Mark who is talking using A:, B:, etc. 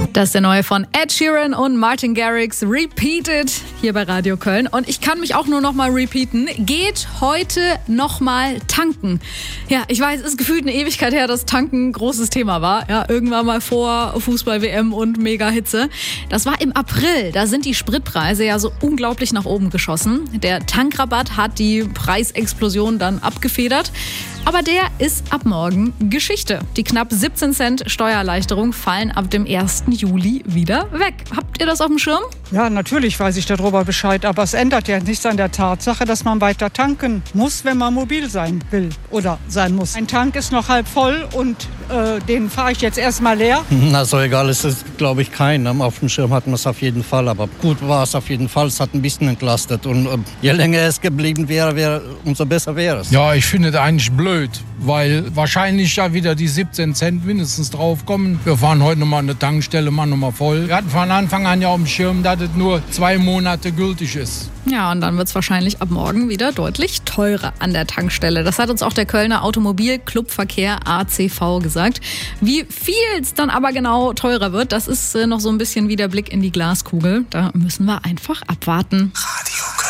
A: Das ist der neue von Ed Sheeran und Martin Garrix, Repeated, hier bei Radio Köln. Und ich kann mich auch nur noch mal repeaten. Geht heute noch mal tanken. Ja, ich weiß, es ist gefühlt eine Ewigkeit her, dass Tanken ein großes Thema war. Ja, irgendwann mal vor Fußball-WM und Mega-Hitze. Das war im April. Da sind die Spritpreise ja so unglaublich nach oben geschossen. Der Tankrabatt hat die Preisexplosion dann abgefedert. Aber der ist ab morgen Geschichte. Die knapp 17 Cent Steuererleichterung fallen ab dem 1. Juli wieder weg. Habt ihr das auf dem Schirm?
B: Ja, natürlich weiß ich darüber Bescheid, aber es ändert ja nichts an der Tatsache, dass man weiter tanken muss, wenn man mobil sein will oder sein muss. Ein Tank ist noch halb voll und den fahre ich jetzt erstmal leer.
C: Na, so egal ist es, glaube ich, kein. Auf dem Schirm hatten wir es auf jeden Fall, aber gut war es auf jeden Fall. Es hat ein bisschen entlastet und je länger es geblieben wäre, umso besser wäre es.
D: Ja, ich finde es eigentlich blöd, weil wahrscheinlich ja wieder die 17 Cent mindestens draufkommen. Wir fahren heute nochmal an der Tankstelle, machen nochmal voll. Wir hatten von Anfang an ja auf dem Schirm, dass es nur 2 Monate gültig ist.
A: Ja, und dann wird es wahrscheinlich ab morgen wieder deutlich teurer an der Tankstelle. Das hat uns auch der Kölner Automobil-Clubverkehr ACV gesagt. Wie viel es dann aber genau teurer wird, das ist noch so ein bisschen wie der Blick in die Glaskugel. Da müssen wir einfach abwarten.